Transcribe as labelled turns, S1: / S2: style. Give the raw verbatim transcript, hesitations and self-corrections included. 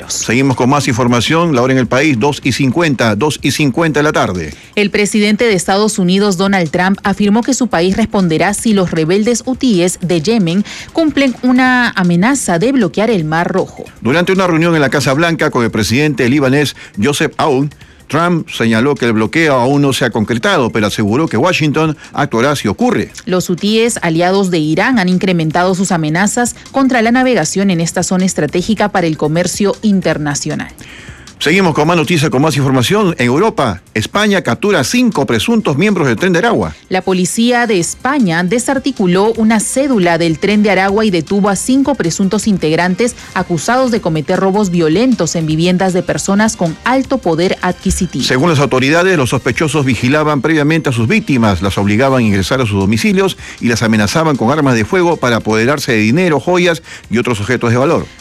S1: petroleros.
S2: Seguimos con más información. La hora en el país, dos y cincuenta, dos y cincuenta de la tarde.
S1: El presidente de Estados Unidos, Donald Trump, afirmó que su país responderá si los rebeldes hutíes de Yemen cumplen una amenaza de bloquear el Mar Rojo.
S2: Durante una reunión en la Casa Blanca con el presidente libanés Joseph Aoun, Trump señaló que el bloqueo aún no se ha concretado, pero aseguró que Washington actuará si ocurre.
S1: Los hutíes, aliados de Irán, han incrementado sus amenazas contra la navegación en esta zona estratégica para el comercio internacional.
S2: Seguimos con más noticias, con más información. En Europa, España captura a cinco presuntos miembros del Tren de Aragua.
S1: La policía de España desarticuló una cédula del Tren de Aragua y detuvo a cinco presuntos integrantes acusados de cometer robos violentos en viviendas de personas con alto poder adquisitivo.
S2: Según las autoridades, los sospechosos vigilaban previamente a sus víctimas, las obligaban a ingresar a sus domicilios y las amenazaban con armas de fuego para apoderarse de dinero, joyas y otros objetos de valor.